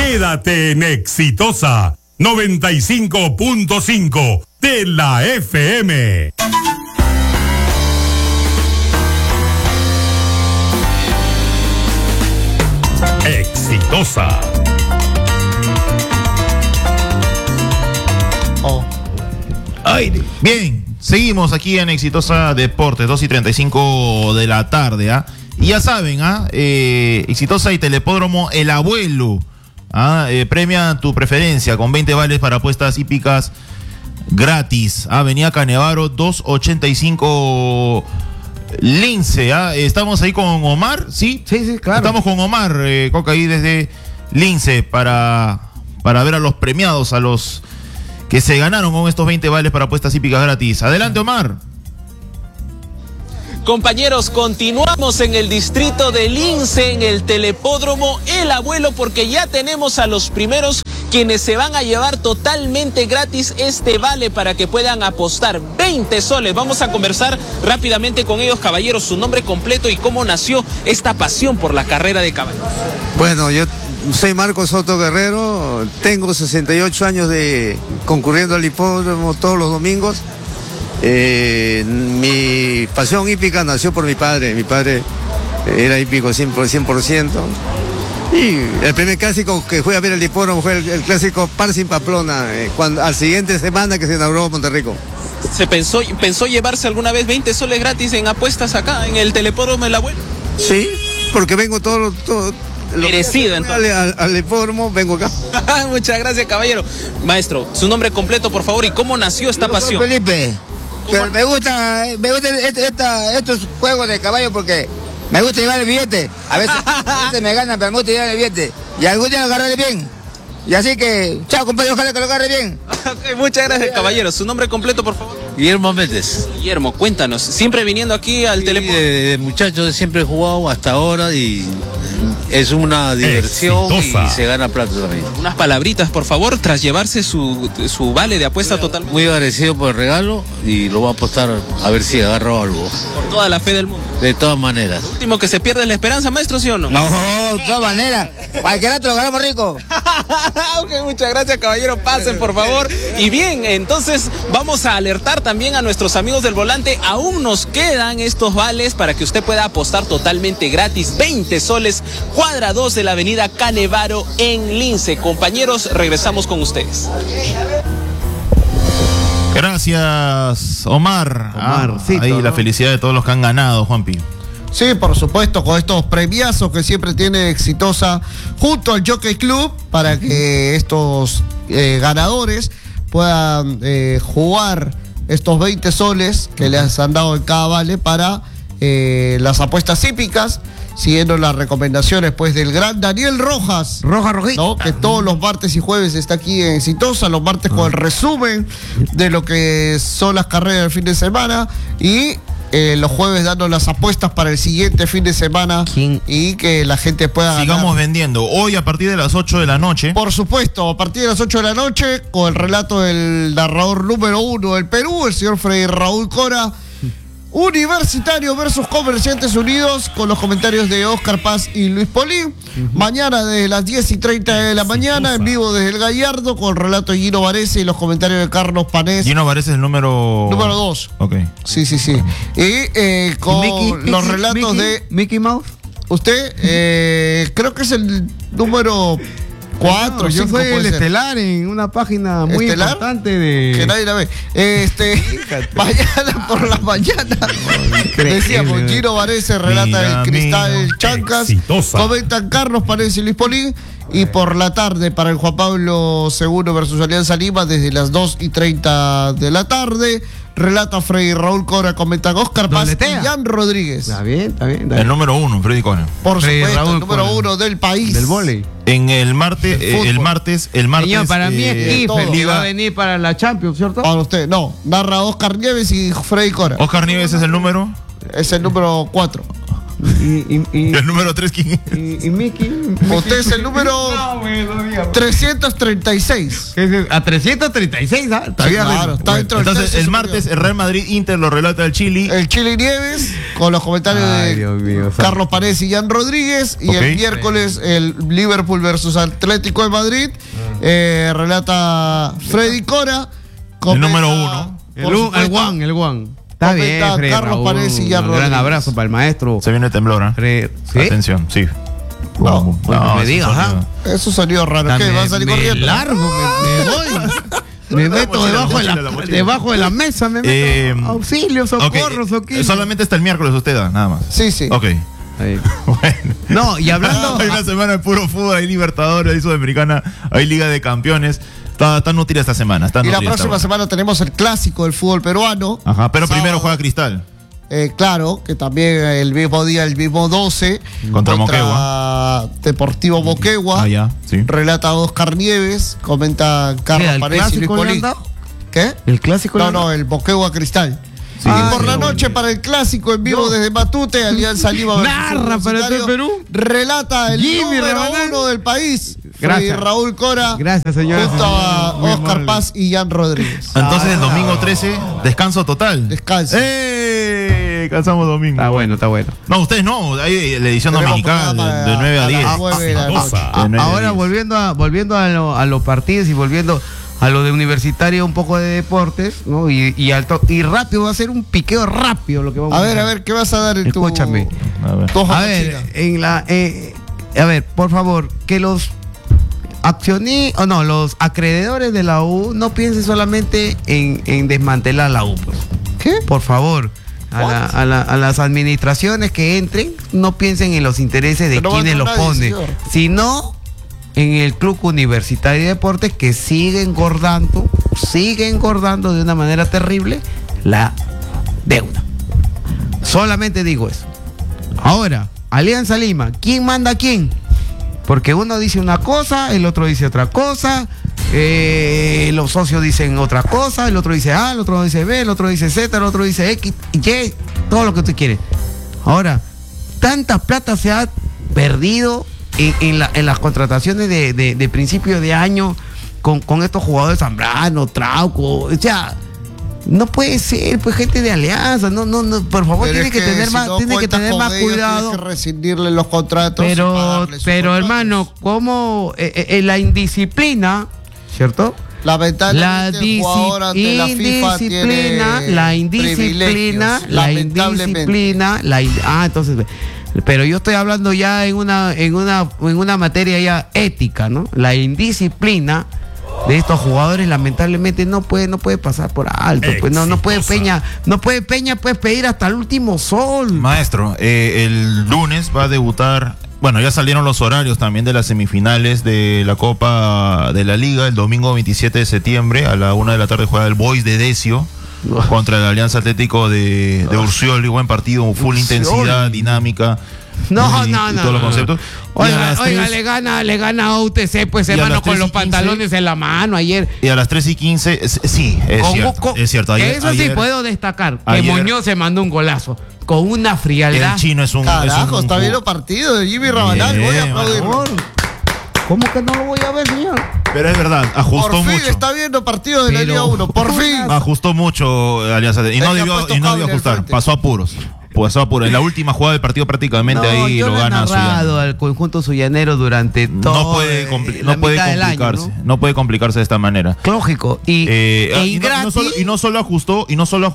Quédate en Exitosa 95.5 de la FM. Exitosa. Bien, seguimos aquí en Exitosa Deportes, 2:35 de la tarde, ¿ah? Y ya saben, Exitosa y Telepódromo El Abuelo, premia tu preferencia con 20 vales para apuestas hípicas gratis. Avenida Canevaro 285 Lince, estamos ahí con Omar, ¿sí? Sí, claro. Estamos con Omar, Coca, ahí desde Lince para ver a los premiados, a los que se ganaron con estos 20 vales para apuestas hípicas gratis. Adelante, Omar. Compañeros, continuamos en el distrito de Lince, en el Telepódromo El Abuelo, porque ya tenemos a los primeros quienes se van a llevar totalmente gratis este vale para que puedan apostar 20 soles. Vamos a conversar rápidamente con ellos, caballeros, su nombre completo y cómo nació esta pasión por la carrera de caballos. Bueno, yo soy Marcos Soto Guerrero, tengo 68 años de concurriendo al hipódromo todos los domingos. Mi pasión hípica nació por mi padre era hípico 100%. Y el primer clásico que fui a ver el hipódromo fue el clásico Parcin Pamplona, al siguiente semana que se inauguró Monterrico. ¿Se pensó llevarse alguna vez 20 soles gratis en apuestas acá, en el Telepódromo El Abuelo? Sí, porque vengo todo merecido, entonces. Al hipódromo, vengo acá. Muchas gracias, caballero. Maestro, su nombre completo, por favor, y cómo nació esta pasión. Felipe, pero me gusta estos juegos de caballo porque me gusta llevar el billete. A veces me ganan, pero me gusta llevar el billete. Y algún día lo agarraré bien. Y así que, chao, compadre, ojalá que lo agarre bien. Okay, muchas gracias, caballero. Su nombre completo, por favor. Guillermo Méndez. Guillermo, cuéntanos, siempre viniendo aquí al Telepódromo. De muchacho siempre he jugado hasta ahora y es una diversión. Exitosa. Y se gana plata también. Unas palabritas, por favor, tras llevarse su vale de apuesta total. Muy agradecido por el regalo y lo voy a apostar a ver si agarro algo. Por toda la fe del mundo. De todas maneras. Lo último que se pierde es la esperanza, maestro, ¿sí o no? No, de todas maneras. Cualquier rato lo ganamos rico. Okay, muchas gracias, caballero. Pasen, por favor. Y bien, entonces vamos a alertar también a nuestros amigos del volante. Aún nos quedan estos vales para que usted pueda apostar totalmente gratis. 20 soles, cuadra 2 de la avenida Canevaro en Lince. Compañeros, regresamos con ustedes. Gracias, Omar. Ahí la felicidad de todos los que han ganado, Juanpi. Sí, por supuesto, con estos premiazos que siempre tiene Exitosa junto al Jockey Club para que estos ganadores puedan jugar estos 20 soles que les han dado en cada vale para las apuestas hípicas, siguiendo las recomendaciones pues del gran Daniel Rojas. Rojito. ¿No? Que todos los martes y jueves está aquí en Exitosa, los martes con el resumen de lo que son las carreras del fin de semana y los jueves dando las apuestas para el siguiente fin de semana y que la gente pueda sigamos ganar. Vendiendo. Hoy a partir de las 8 de la noche. Por supuesto, a partir de las 8 de la noche, con el relato del narrador número 1 del Perú, el señor Freddy Raúl Cora. Universitario versus Comerciantes Unidos, con los comentarios de Oscar Paz y Luis Polín. Mañana desde las 10:30 de la mañana, en vivo desde el Gallardo, con el relato de Gino Varese y los comentarios de Carlos Panés. Gino Varese es el número 2. Ok. Sí. Y con los relatos de Mickey Mouse. Usted, creo que es el número 4. No, yo soy el estelar en una página muy importante de... Que nadie la ve. Mañana por la mañana. Decíamos, Gino Varese relata el Cristal Chancas. Exitosa. Comentan Carlos Panés y Luis Polín. Y por la tarde para el Juan Pablo II versus Alianza Lima desde las 2:30 de la tarde. Relata Freddy Raúl Cora, comentan Oscar Paz y Jan Rodríguez. Está bien. El número 1, Freddy Cora. Por supuesto, el número 1 del país. Del vóley. En el martes, el martes. Señor, para mí es Kiefer, y va a venir para la Champions, ¿cierto? Para usted, no. Narra Oscar Nieves y Freddy Cora. Oscar Nieves es el número. Es el número 4. Y el número 3, ¿quién es? y Mickey. Usted es el número 336. A 336, ¿ah? Sí, claro, está dentro del Entonces, tercio el martes, superior. el Real Madrid-Inter lo relata el Chili. El Chile Nieves, con los comentarios Ay, de Dios mío, Carlos Paredes y Jan Rodríguez. Y Ok. el miércoles, el Liverpool versus Atlético de Madrid. Relata Freddy Cora. El número 1. El Juan. Está bien, comenta Freddy Carlos Raúl, Paredes y Jan un gran Rodríguez. abrazo para el maestro. Se viene temblor, ¿ah? ¿Sí? Atención, sí. No, no me ese digas, sonido. Es un sonido raro. ¿Qué? ¿Va a salir me corriendo? largo, me voy. Me meto debajo de la mesa, me meto. Auxilio, Ok, socorro, socorro. solamente hasta el miércoles usted da, nada más. Sí, sí. Ok. Ahí. Bueno. No, y hablando. Hay una semana de puro fútbol, hay Libertadores, hay Sudamericana, hay Liga de Campeones. Está nutrida esta semana. Y la próxima semana tenemos el clásico del fútbol peruano. Ajá, pero Sábado. primero juega Cristal. Claro, que también el mismo día, el mismo 12. Contra Moquegua. Deportivo Moquegua. Ah, ya, sí. Relata Oscar Nieves. Comenta Carlos ¿El Paredes y Luis clásico le han Poli. dado? ¿Qué? ¿El clásico? No, el Moquegua Cristal. Sí, y por sí, la bueno. noche, para el clásico en vivo desde Matute, Alianza Lima versus Narra para Universitario, todo el Perú. relata el Jimmy número Rabanal. 1 del país. Gracias. Freddy Raúl Cora. Gracias, señora. Junto a Muy Oscar amable. Paz y Jan Rodríguez. Entonces el domingo 13, descanso total. Descanso. Descansamos domingo. Está bueno, está bueno. No, ustedes no, hay la edición Tenemos dominical programa de 9 a 10. las 9 de la noche. De 9 a Ahora 10. volviendo a los partidos y volviendo a lo de Universitario, un poco de deportes, ¿no? Y rápido, va a ser un piqueo rápido lo que vamos a hacer. A ver, ¿qué vas a dar en tu... Escúchame. A ver. tu hoja A ver, cochina? a ver, por favor, que los los acreedores de la U no piensen solamente en desmantelar la U, pues. ¿Qué? Por favor, a las administraciones que entren, no piensen en los intereses de Pero no quienes va a los entrar nadie, ponen, señor. sino en el Club Universitario de Deportes, que sigue engordando de una manera terrible la deuda. Solamente digo eso. Ahora, Alianza Lima, ¿quién manda a quién? Porque uno dice una cosa, el otro dice otra cosa, los socios dicen otra cosa, el otro dice A, el otro dice B, el otro dice Z, el otro dice X, Y, todo lo que usted quiere. Ahora, tanta plata se ha perdido en las contrataciones de principio de año con estos jugadores Zambrano, Trauco, o sea, no puede ser, pues, gente de Alianza, no, por favor, Pero tiene es que tener si más, no tiene que cuentas tener con más ellos, cuidado. Tienes que rescindirle los contratos. y Pero pagarle sus contratos. hermano, ¿cómo la indisciplina, ¿cierto? Lamentablemente el jugador ante la FIFA tiene privilegios, lamentablemente. Entonces, pero yo estoy hablando ya en una materia ya ética, ¿no? La indisciplina de estos jugadores lamentablemente no puede pasar por alto, pues no puede Peña pues pedir hasta el último sol. Maestro, el lunes va a debutar. Bueno, ya salieron los horarios también de las semifinales de la Copa de la Liga. El domingo 27 de septiembre a la 1 de la tarde juega el Boys de Decio contra el Alianza Atlético de Urcioli. Buen partido, full Urcioli. intensidad, dinámica. y todos los conceptos. Y a las Oiga, 3 le gana a UTC, pues, y a hermano, las con 3:15 los pantalones en la mano ayer. y a las 3:15, sí, es cierto. Eso sí ayer puedo destacar, que ayer- Muñoz se mandó un golazo con una frialdad. el chino es un. Carajo, es un está bien los partidos de Jimmy Rabanal. Voy a Bien, aplaudirlo. ¿Cómo que no lo voy a ver, señor? Pero es verdad, ajustó Por fin mucho. está viendo partidos de la Pero- Liga 1. Por fin. Ajustó mucho Alianza y no Le ha debió puesto y no cable debió al ajustar. frente. Pasó a apuros. En la última jugada del partido prácticamente ahí yo lo le he gana narrado Zuliano. al conjunto suyanero durante todo No puede, la no puede mitad del año, complicarse. ¿no? puede complicarse de esta manera. Lógico. Y no solo ajustó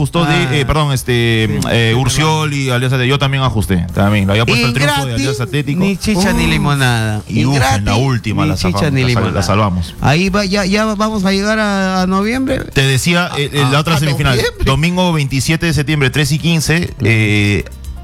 Urciol y Alianza Atlético. Yo también ajusté. También. Lo había puesto el triunfo de Alianza Atlético. Ni chicha ni limonada. Y en la última ni la chicha zafamos, ni la limonada. salvamos. Ahí va, ya vamos a llegar a noviembre. Te decía, la otra semifinal, noviembre. domingo 27 de septiembre, 3:15,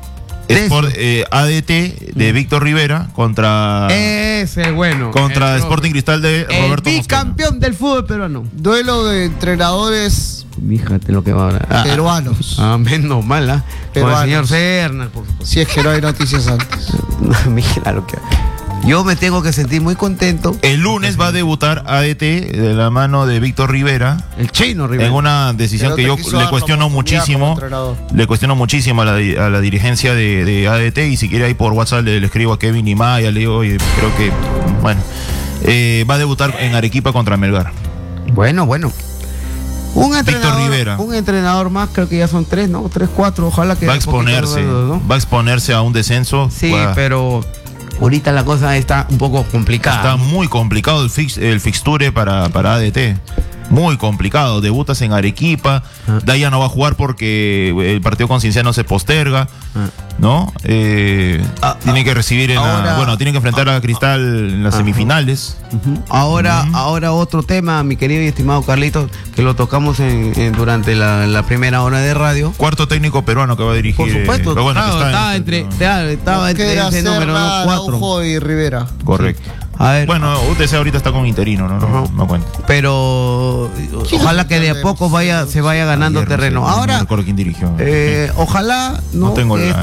ADT de Víctor Rivera contra Ese bueno. contra El Sporting Cristal de el Roberto Mosquera. bicampeón del fútbol peruano. Duelo de entrenadores Fíjate lo que va ahora. peruanos. Menos mala. Con el Peruanos. señor Serna, por supuesto. Si es que no hay noticias antes. Mira lo que. Yo me tengo que sentir muy contento. El lunes va a debutar ADT de la mano de Víctor Rivera. El chino Rivera. En una decisión que yo le cuestiono muchísimo. Le cuestiono muchísimo a la dirigencia de ADT. Y si quiere ahí por WhatsApp le escribo a Kevin y Maya, le digo, oye, creo que, bueno, va a debutar en Arequipa contra Melgar. Bueno. Víctor Rivera. Un entrenador más, creo que ya son 3, ¿no? 3, 4, ojalá que... Va a exponerse a un descenso. Sí, pero ahorita la cosa está un poco complicada. Está muy complicado el fixture para ADT. Muy complicado. Debutas en Arequipa. Daya no va a jugar porque el partido con Cienciano se posterga. ¿No? Tiene que recibir tiene que enfrentar a Cristal en las semifinales. Ahora otro tema, mi querido y estimado Carlitos, que lo tocamos durante la primera hora de radio. Cuarto técnico peruano que va a dirigir. Por supuesto, pero bueno, estaba entre ese número, ¿no? 4. Araujo y Rivera. Correcto. A ver, bueno, UTC ahorita está con interino, no cuenta. Pero ojalá que de a poco se vaya ganando terreno. No Ahora, recuerdo quién dirigió. ojalá no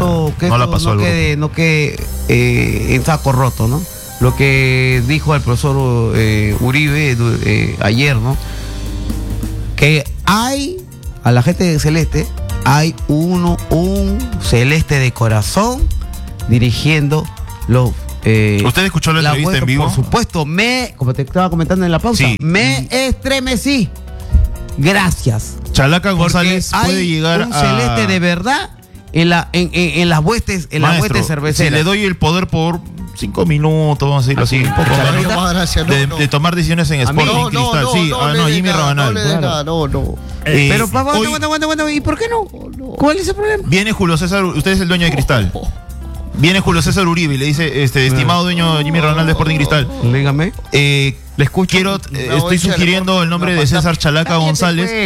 quede en saco roto, ¿no? Lo que dijo el profesor Uribe ayer, ¿no? Que a la gente de Celeste, hay un celeste de corazón dirigiendo los... ¿Usted escuchó la entrevista en vivo? Por supuesto, como te estaba comentando en la pausa, sí. Me estremecí. Gracias. Chalaca González puede llegar un celeste de verdad en las huestes, cerveceras. Si le doy el poder por 5 minutos, vamos a decirlo así, un poco más, de tomar decisiones en Sporting Cristal. Jimmy Rabanal. Pero aguanta, ¿y por qué no? ¿Cuál es el problema? Viene Julio César, usted es el dueño de Cristal. Viene Julio César Uribe y le dice, estimado dueño Jimmy Rabanal de Sporting Cristal. Dígame. Le escucho. Estoy sugiriendo el nombre de César Chalaca González